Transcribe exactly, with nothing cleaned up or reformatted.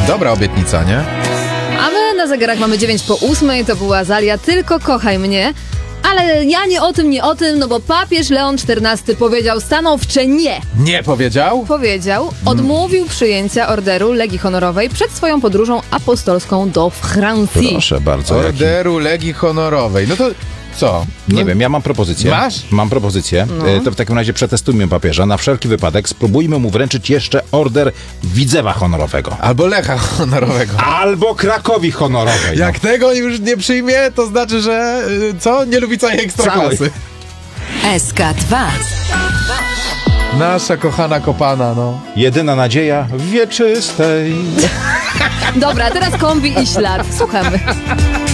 Dobra obietnica, nie? A my na zegarach mamy dziewięć po ósmej, to była Azalia, tylko kochaj mnie. Ale ja nie o tym, nie o tym, no bo papież Leon czternasty powiedział stanowcze nie. Nie powiedział? Powiedział, odmówił przyjęcia orderu Legii Honorowej przed swoją podróżą apostolską do Francji. Proszę bardzo. Orderu Legii Honorowej. No to co? Nie No, wiem, ja mam propozycję. Masz? Mam propozycję. No. E, To w takim razie przetestujmy papieża. Na wszelki wypadek spróbujmy mu wręczyć jeszcze order Widzewa Honorowego. Albo Lecha Honorowego. Albo Krakowi Honorowej. Jak tego już nie przyjmie, to znaczy, że y, co? Nie lubi całej ekstraklasy. S K dwa. Nasza kochana kopana, no. Jedyna nadzieja w wieczystej. Dobra, teraz kombi i ślad. Słuchamy.